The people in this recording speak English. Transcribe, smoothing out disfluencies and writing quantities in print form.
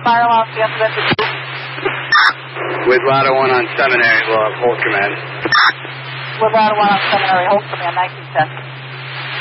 fire alarm, CSMS. With Ladder 1 on Seminary, we'll have hold command. With Ladder 1 on Seminary, hold command, 1910.